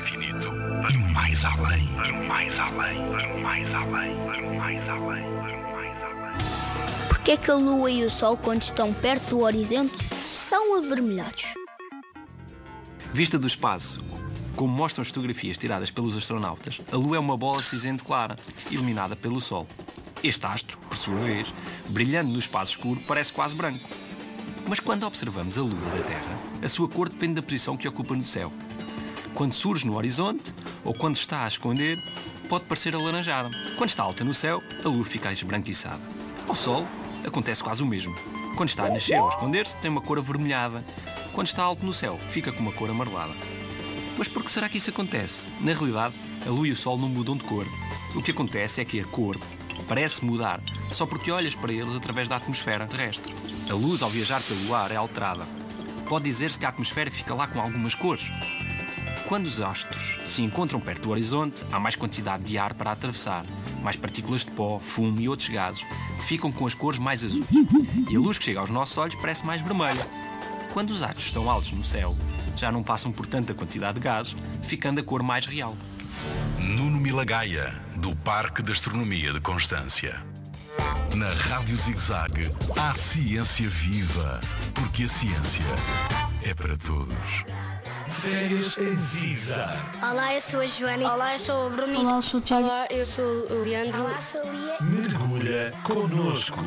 infinito. E mais além. Para o mais além. Para o mais além. Para o mais além. Para o mais além. Porquê é que a Lua e o Sol, quando estão perto do horizonte, são avermelhados? Vista do espaço, como mostram as fotografias tiradas pelos astronautas, a Lua é uma bola cinzenta clara, iluminada pelo Sol. Este astro, por sua vez, brilhando no espaço escuro, parece quase branco. Mas quando observamos a Lua da Terra, a sua cor depende da posição que ocupa no céu. Quando surge no horizonte, ou quando está a esconder, pode parecer alaranjada. Quando está alta no céu, a Lua fica esbranquiçada. Ao Sol, acontece quase o mesmo. Quando está a nascer ou a esconder-se, tem uma cor avermelhada. Quando está alto no céu, fica com uma cor amarelada. Mas por que será que isso acontece? Na realidade, a Lua e o Sol não mudam de cor. O que acontece é que a cor parece mudar só porque olhas para eles através da atmosfera terrestre. A luz, ao viajar pelo ar, é alterada. Pode dizer-se que a atmosfera fica lá com algumas cores. Quando os astros se encontram perto do horizonte, há mais quantidade de ar para atravessar, mais partículas de pó, fumo e outros gases que ficam com as cores mais azuis. E a luz que chega aos nossos olhos parece mais vermelha. Quando os astros estão altos no céu, já não passam por tanta quantidade de gases, ficando a cor mais real. Nuno Milagaya, do Parque de Astronomia de Constância. Na Rádio Zig-Zag, há ciência viva, porque a ciência é para todos. Férias em Zig-Zag. Olá, eu sou a Joana. Olá, eu sou o Bruno. Olá, eu sou o Tiago. Olá, eu sou o Leandro. Olá, sou a Lia. Mergulha connosco.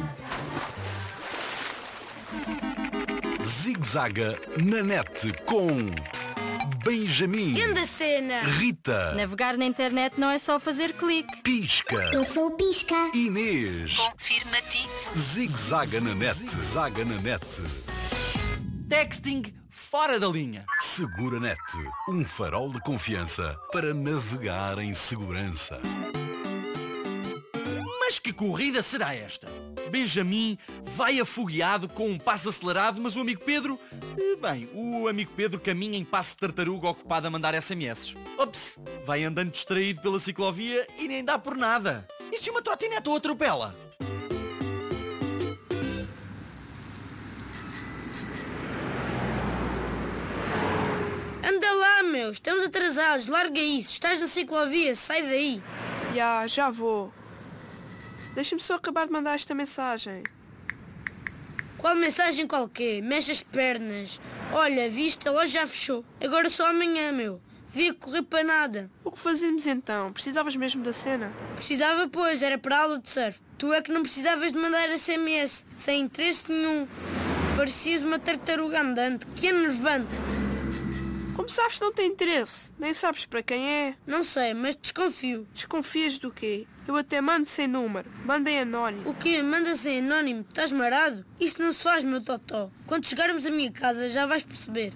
Zig-Zaga na net com Benjamin, Grande cena! Rita, Navegar na internet não é só fazer clique. Pisca, Eu sou o Pisca. Inês. Confirmativo. Zig-Zaga na net. Zaga na net. Texting fora da linha. Segura Net, um farol de confiança para navegar em segurança. Mas que corrida será esta? Benjamin vai afogueado com um passo acelerado, mas o amigo Pedro... Bem, o amigo Pedro caminha em passo de tartaruga ocupado a mandar SMS. Ops, vai andando distraído pela ciclovia e nem dá por nada. E se uma trotinete o atropela? Anda lá, meu, estamos atrasados, larga isso, estás na ciclovia, sai daí. Já vou. Deixa-me só acabar de mandar esta mensagem. Qual mensagem qualquer? Mexe as pernas. Olha, viste, a loja já fechou. Agora só amanhã, meu. Via correr para nada. O que fazemos então? Precisavas mesmo da cena? Precisava, pois, era para a aula de surf. Tu é que não precisavas de mandar SMS, sem interesse nenhum. Parecias uma tartaruga andante, que enervante. Como sabes que não tem interesse? Nem sabes para quem é? Não sei, mas desconfio. Desconfias do quê? Eu até mando sem número. Manda em anónimo. O quê? Manda-se em anónimo? Estás marado? Isto não se faz, meu totó. Quando chegarmos à minha casa já vais perceber.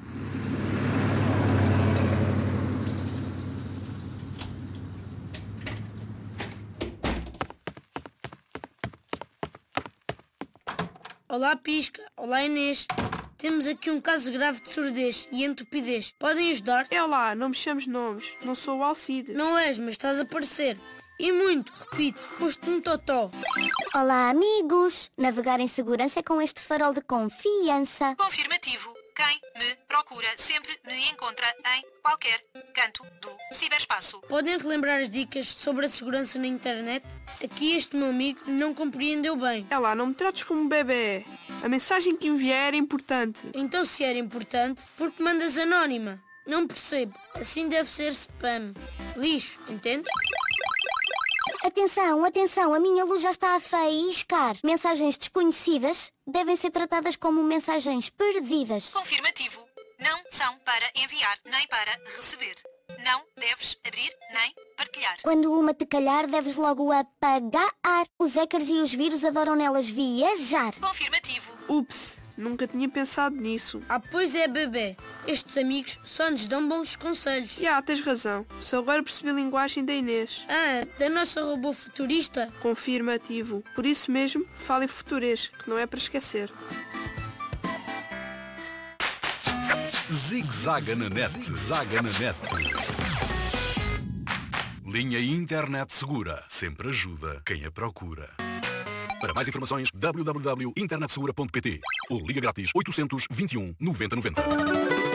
Olá, Pisca. Olá, Inês. Temos aqui um caso grave de surdez e entupidez. Podem ajudar? É lá, não me chames nomes. Não sou o Alcide. Não és, mas estás a parecer. E muito, repito, foste um totó. Olá, amigos. Navegar em segurança é com este farol de confiança. Confirmativo. Quem me procura sempre me encontra em qualquer canto do ciberespaço. Podem relembrar as dicas sobre a segurança na internet? Aqui este meu amigo não compreendeu bem. É lá, não me trates como um bebê. A mensagem que enviei era importante. Então se era importante, por que mandas anónima? Não percebo. Assim deve ser spam. Lixo, entendes? Atenção, atenção, a minha luz já está a faiscar. Mensagens desconhecidas devem ser tratadas como mensagens perdidas. Confirmativo. Não são para enviar nem para receber. Não deves abrir nem partilhar. Quando uma te calhar, deves logo apagar. Os hackers e os vírus adoram nelas viajar. Confirmativo. Ups, nunca tinha pensado nisso. Ah, pois é, bebê. Estes amigos só nos dão bons conselhos. Tens razão. Só agora percebi a linguagem da Inês. Ah, da nossa robô futurista? Confirmativo. Por isso mesmo, fala em futurês, que não é para esquecer. Zig-Zaga na net. Zaga na net. Linha Internet Segura. Sempre ajuda quem a procura. Para mais informações, www.internetsegura.pt ou liga grátis 821 90 90.